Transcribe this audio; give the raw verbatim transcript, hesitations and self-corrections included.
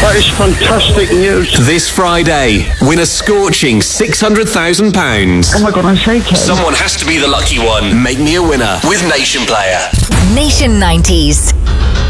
That is fantastic news. This Friday, win a scorching six hundred thousand pounds. Oh my God, I'm shaking. Someone has to be the lucky one. Make me a winner with Nation Player. Nation nineties.